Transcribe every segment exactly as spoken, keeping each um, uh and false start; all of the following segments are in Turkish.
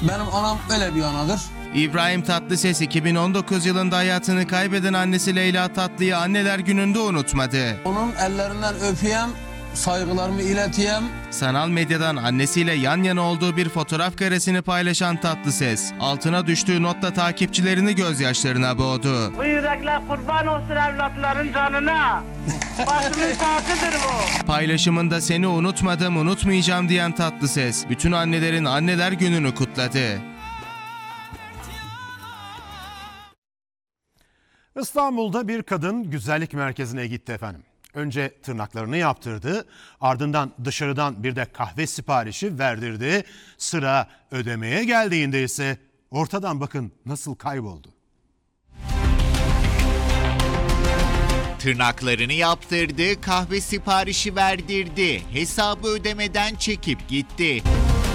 Benim anam öyle bir anadır. İbrahim Tatlıses iki bin on dokuz yılında hayatını kaybeden annesi Leyla Tatlı'yı Anneler Günü'nde unutmadı. Onun ellerinden öpeyim, saygılarımı ileteyim. Sanal medyadan annesiyle yan yana olduğu bir fotoğraf karesini paylaşan Tatlıses, altına düştüğü notla takipçilerini gözyaşlarına boğdu. Bu yürekler kurban olsun evlatların canına. Başımın tacıdır bu. Paylaşımında seni unutmadım, unutmayacağım diyen Tatlıses, bütün annelerin Anneler Günü'nü kutladı. İstanbul'da bir kadın güzellik merkezine gitti efendim. Önce tırnaklarını yaptırdı, ardından dışarıdan bir de kahve siparişi verdirdi. Sıra ödemeye geldiğinde ise ortadan bakın nasıl kayboldu. Tırnaklarını yaptırdı, kahve siparişi verdirdi, hesabı ödemeden çekip gitti.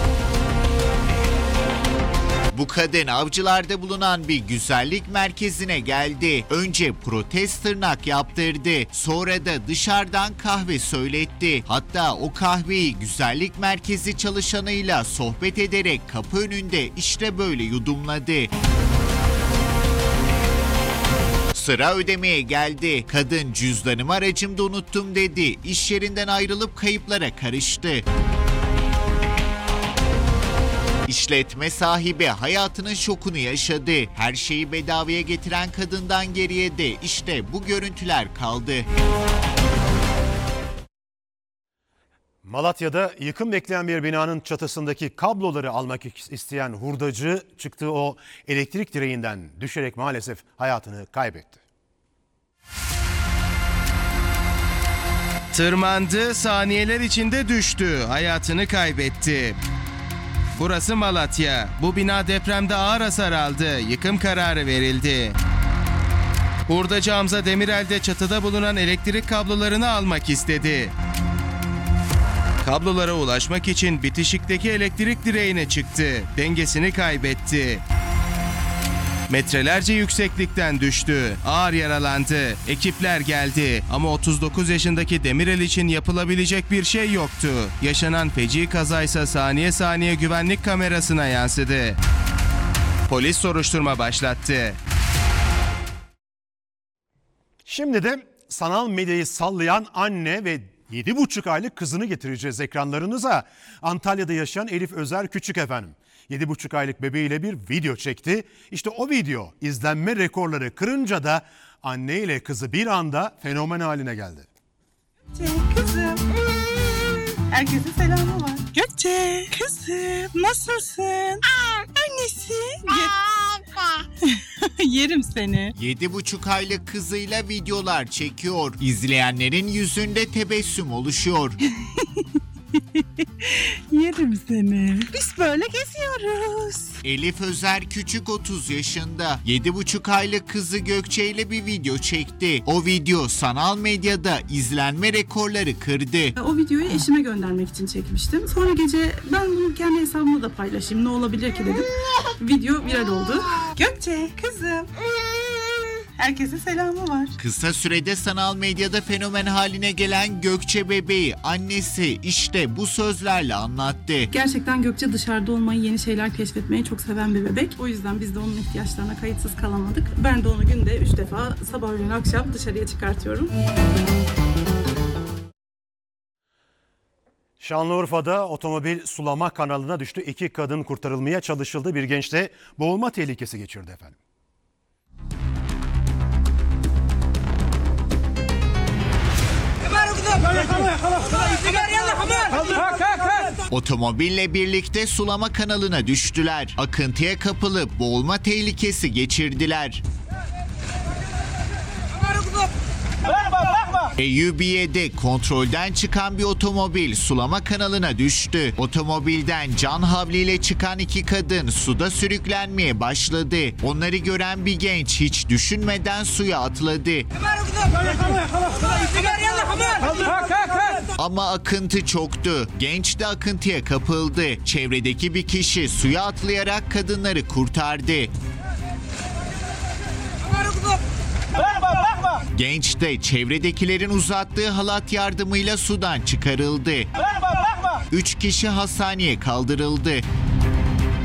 Bu kadın Avcılar'da bulunan bir güzellik merkezine geldi. Önce protez tırnak yaptırdı. Sonra da dışarıdan kahve söyletti. Hatta o kahveyi güzellik merkezi çalışanıyla sohbet ederek kapı önünde işte böyle yudumladı. Sıra ödemeye geldi. Kadın cüzdanımı aracımda unuttum dedi. İş yerinden ayrılıp kayıplara karıştı. İşletme sahibi hayatının şokunu yaşadı. Her şeyi bedavaya getiren kadından geriye de işte bu görüntüler kaldı. Malatya'da yıkım bekleyen bir binanın çatısındaki kabloları almak isteyen hurdacı çıktığı o elektrik direğinden düşerek maalesef hayatını kaybetti. Tırmandı, saniyeler içinde düştü, hayatını kaybetti. Burası Malatya. Bu bina depremde ağır hasar aldı. Yıkım kararı verildi. Hurdacı Hamza Demirel de çatıda bulunan elektrik kablolarını almak istedi. Kablolara ulaşmak için bitişikteki elektrik direğine çıktı. Dengesini kaybetti. Metrelerce yükseklikten düştü. Ağır yaralandı. Ekipler geldi. Ama otuz dokuz yaşındaki Demirel için yapılabilecek bir şey yoktu. Yaşanan feci kazaysa saniye saniye güvenlik kamerasına yansıdı. Polis soruşturma başlattı. Şimdi de sanal medyayı sallayan anne ve yedi buçuk aylık kızını getireceğiz ekranlarınıza. Antalya'da yaşayan Elif Özer Küçük efendim. yedi buçuk aylık bebeğiyle bir video çekti. İşte o video izlenme rekorları kırınca da anne ile kızı bir anda fenomen haline geldi. Kızım, herkesin selamı var. Gökçe, kızım nasılsın? Annesi. Yerim seni. Yedi buçuk aylık kızıyla videolar çekiyor. İzleyenlerin yüzünde tebessüm oluşuyor. Yerim seni. Biz böyle geziyoruz. Elif Özer Küçük otuz yaşında. yedi buçuk aylık kızı Gökçe ile bir video çekti. O video sanal medyada izlenme rekorları kırdı. O videoyu eşime göndermek için çekmiştim. Sonra gece ben bunu kendi hesabımda da paylaşayım ne olabilir ki dedim. Video viral oldu. Gökçe, kızım. Herkesin selamı var. Kısa sürede sanal medyada fenomen haline gelen Gökçe bebeği annesi işte bu sözlerle anlattı. Gerçekten Gökçe dışarıda olmayı, yeni şeyler keşfetmeyi çok seven bir bebek. O yüzden biz de onun ihtiyaçlarına kayıtsız kalamadık. Ben de onu günde üç defa sabah öğlen akşam dışarıya çıkartıyorum. Şanlıurfa'da otomobil sulama kanalına düştü. İki kadın kurtarılmaya çalışıldı. Bir genç de boğulma tehlikesi geçirdi efendim. Otomobille birlikte sulama kanalına düştüler. Akıntıya kapılıp boğulma tehlikesi geçirdiler. Eyyubiye'de kontrolden çıkan bir otomobil sulama kanalına düştü. Otomobilden can havliyle çıkan iki kadın suda sürüklenmeye başladı. Onları gören bir genç hiç düşünmeden suya atladı. Ama akıntı çoktu. Genç de akıntıya kapıldı. Çevredeki bir kişi suya atlayarak kadınları kurtardı. Genç de çevredekilerin uzattığı halat yardımıyla sudan çıkarıldı. Üç kişi hastaneye kaldırıldı.